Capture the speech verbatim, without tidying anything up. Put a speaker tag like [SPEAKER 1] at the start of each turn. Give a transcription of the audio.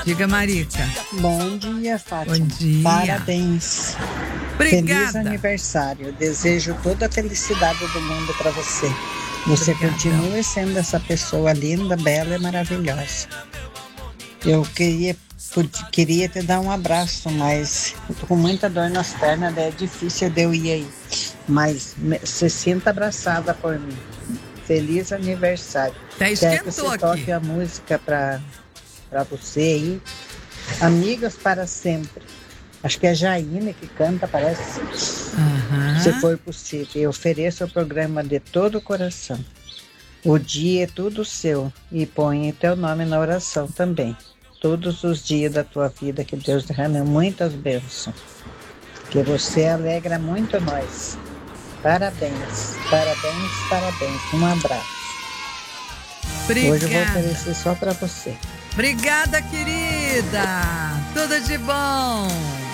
[SPEAKER 1] Diga, Marica.
[SPEAKER 2] Bom dia, Fátima.
[SPEAKER 1] Bom dia.
[SPEAKER 2] Parabéns.
[SPEAKER 1] Obrigada.
[SPEAKER 2] Feliz aniversário. Desejo toda a felicidade do mundo para você. Você
[SPEAKER 1] Obrigada.
[SPEAKER 2] continue sendo essa pessoa linda, bela e maravilhosa. Eu queria, queria te dar um abraço, mas eu tô com muita dor nas pernas, daí é difícil de eu ir aí. Mas se sinta abraçada por mim. Feliz aniversário.
[SPEAKER 1] Até
[SPEAKER 2] Quero que
[SPEAKER 1] esquentou
[SPEAKER 2] você
[SPEAKER 1] aqui.
[SPEAKER 2] toque a música para para você aí. Amigas para sempre. Acho que é a Jaine que canta, parece.
[SPEAKER 1] Aham.
[SPEAKER 2] Se for possível. Eu ofereço o programa de todo o coração. O dia é tudo seu e põe teu nome na oração também. Todos os dias da tua vida, que Deus derrame muitas bênçãos. Que você alegra muito nós. Parabéns, parabéns, parabéns. Um abraço.
[SPEAKER 1] Obrigada.
[SPEAKER 2] Hoje eu vou oferecer só para você.
[SPEAKER 1] Obrigada, querida. Tudo de bom.